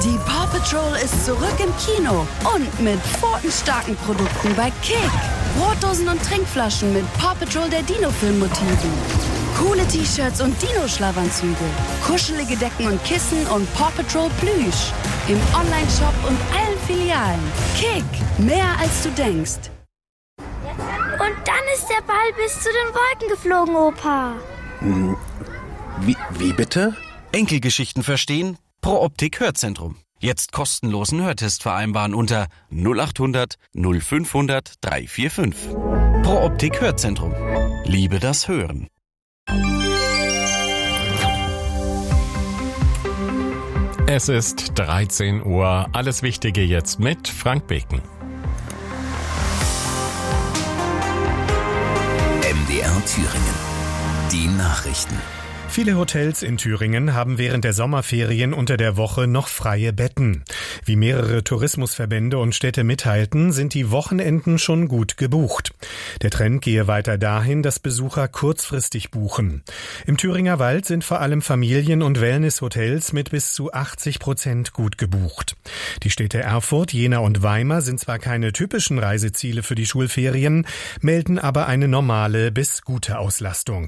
Die Paw Patrol ist zurück im Kino und mit pfotenstarken Produkten bei Kick. Brotdosen und Trinkflaschen mit Paw Patrol der Dino-Film-Motiven. Coole T-Shirts und Dino-Schlafanzüge. Kuschelige Decken und Kissen und Paw Patrol Plüsch. Im Online-Shop und allen Filialen. Kick, mehr als du denkst. Und dann ist der Ball bis zu den Wolken geflogen, Opa. Wie bitte? Enkelgeschichten verstehen? Pro Optik Hörzentrum. Jetzt kostenlosen Hörtest vereinbaren unter 0800 0500 345. Pro Optik Hörzentrum. Liebe das Hören. Es ist 13 Uhr. Alles Wichtige jetzt mit Frank Beken. MDR Thüringen. Die Nachrichten. Viele Hotels in Thüringen haben während der Sommerferien unter der Woche noch freie Betten. Wie mehrere Tourismusverbände und Städte mitteilten, sind die Wochenenden schon gut gebucht. Der Trend gehe weiter dahin, dass Besucher kurzfristig buchen. Im Thüringer Wald sind vor allem Familien- und Wellnesshotels mit bis zu 80% gut gebucht. Die Städte Erfurt, Jena und Weimar sind zwar keine typischen Reiseziele für die Schulferien, melden aber eine normale bis gute Auslastung.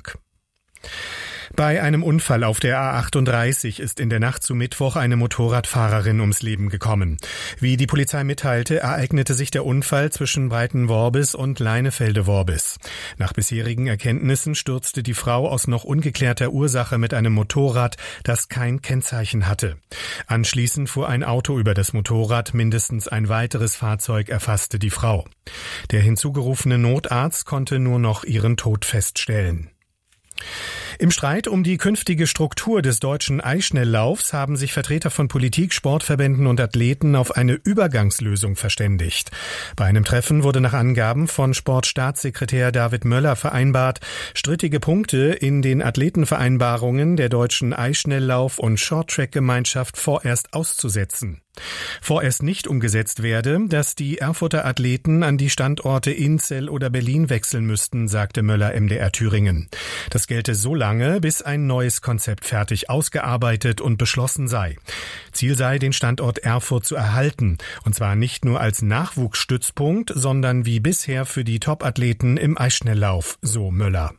Bei einem Unfall auf der A38 ist in der Nacht zu Mittwoch eine Motorradfahrerin ums Leben gekommen. Wie die Polizei mitteilte, ereignete sich der Unfall zwischen Breitenworbis und Leinefelde-Worbis. Nach bisherigen Erkenntnissen stürzte die Frau aus noch ungeklärter Ursache mit einem Motorrad, das kein Kennzeichen hatte. Anschließend fuhr ein Auto über das Motorrad, mindestens ein weiteres Fahrzeug erfasste die Frau. Der hinzugerufene Notarzt konnte nur noch ihren Tod feststellen. Im Streit um die künftige Struktur des deutschen Eisschnelllaufs haben sich Vertreter von Politik, Sportverbänden und Athleten auf eine Übergangslösung verständigt. Bei einem Treffen wurde nach Angaben von Sportstaatssekretär David Möller vereinbart, strittige Punkte in den Athletenvereinbarungen der deutschen Eisschnelllauf- und Shorttrack-Gemeinschaft vorerst auszusetzen. Vorerst nicht umgesetzt werde, dass die Erfurter Athleten an die Standorte Inzell oder Berlin wechseln müssten, sagte Möller MDR Thüringen. Das gelte so lange, bis ein neues Konzept fertig ausgearbeitet und beschlossen sei. Ziel sei, den Standort Erfurt zu erhalten, und zwar nicht nur als Nachwuchsstützpunkt, sondern wie bisher für die Top-Athleten im Eisschnelllauf, so Möller.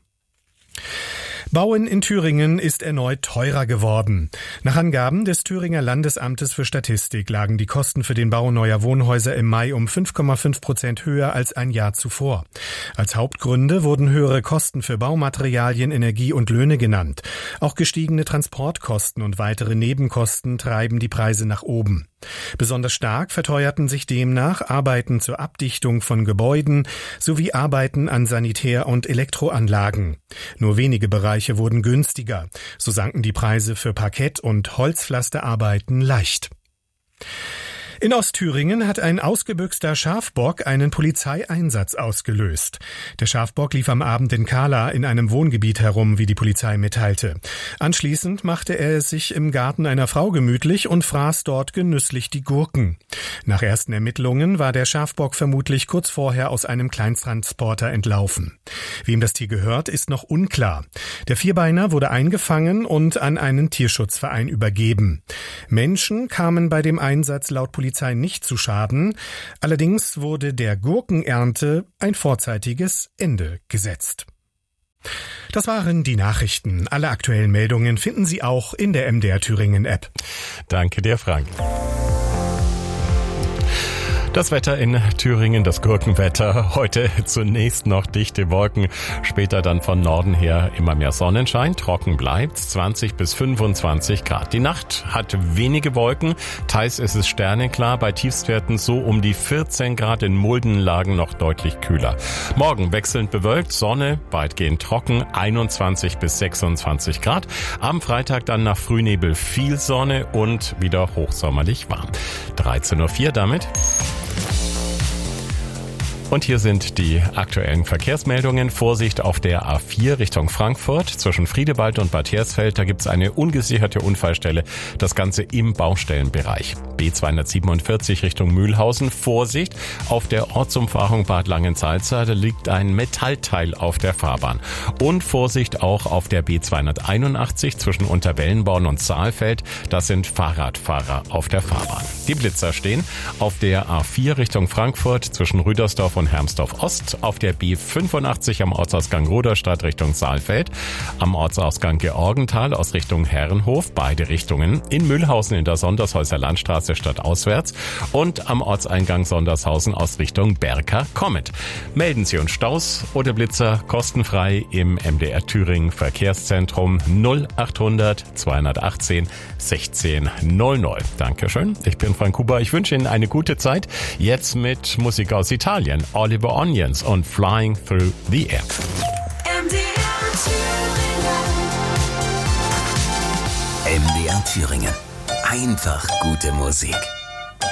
Bauen in Thüringen ist erneut teurer geworden. Nach Angaben des Thüringer Landesamtes für Statistik lagen die Kosten für den Bau neuer Wohnhäuser im Mai um 5,5% höher als ein Jahr zuvor. Als Hauptgründe wurden höhere Kosten für Baumaterialien, Energie und Löhne genannt. Auch gestiegene Transportkosten und weitere Nebenkosten treiben die Preise nach oben. Besonders stark verteuerten sich demnach Arbeiten zur Abdichtung von Gebäuden sowie Arbeiten an Sanitär- und Elektroanlagen. Nur wenige Bereiche wurden günstiger. So sanken die Preise für Parkett- und Holzpflasterarbeiten leicht. In Ostthüringen hat ein ausgebüxter Schafbock einen Polizeieinsatz ausgelöst. Der Schafbock lief am Abend in Kahla in einem Wohngebiet herum, wie die Polizei mitteilte. Anschließend machte er es sich im Garten einer Frau gemütlich und fraß dort genüsslich die Gurken. Nach ersten Ermittlungen war der Schafbock vermutlich kurz vorher aus einem Kleinsttransporter entlaufen. Wem das Tier gehört, ist noch unklar. Der Vierbeiner wurde eingefangen und an einen Tierschutzverein übergeben. Menschen kamen bei dem Einsatz laut Polizei nicht zu Schaden. Allerdings wurde der Gurkenernte ein vorzeitiges Ende gesetzt. Das waren die Nachrichten. Alle aktuellen Meldungen finden Sie auch in der MDR Thüringen App. Danke dir, Frank. Das Wetter in Thüringen, das Gurkenwetter. Heute zunächst noch dichte Wolken, später dann von Norden her immer mehr Sonnenschein. Trocken bleibt's, 20 bis 25 Grad. Die Nacht hat wenige Wolken, teils ist es sternenklar, bei Tiefstwerten so um die 14 Grad, in Muldenlagen noch deutlich kühler. Morgen wechselnd bewölkt, Sonne, weitgehend trocken, 21 bis 26 Grad. Am Freitag dann nach Frühnebel viel Sonne und wieder hochsommerlich warm. 13.04 Uhr damit. Und hier sind die aktuellen Verkehrsmeldungen. Vorsicht auf der A4 Richtung Frankfurt zwischen Friedewald und Bad Hersfeld. Da gibt es eine ungesicherte Unfallstelle. Das Ganze im Baustellenbereich. B247 Richtung Mühlhausen. Vorsicht auf der Ortsumfahrung Bad Langensalza. Da liegt ein Metallteil auf der Fahrbahn. Und Vorsicht auch auf der B281 zwischen Unterwellenborn und Saalfeld. Das sind Fahrradfahrer auf der Fahrbahn. Die Blitzer stehen auf der A4 Richtung Frankfurt zwischen Rüdersdorf und Hermsdorf Ost, auf der B85 am Ortsausgang Ruderstadt Richtung Saalfeld, am Ortsausgang Georgenthal aus Richtung Herrenhof, beide Richtungen, in Mühlhausen in der Sondershäuser Landstraße stadtauswärts und am Ortseingang Sondershausen aus Richtung Berka-Kommet. Melden Sie uns Staus oder Blitzer kostenfrei im MDR Thüringen Verkehrszentrum 0800 218 16 00. Dankeschön, ich bin Frank Huber. Ich wünsche Ihnen eine gute Zeit. Jetzt mit Musik aus Italien. Oliver Onions und Flying Through the Air. MDR Thüringen. Einfach gute Musik.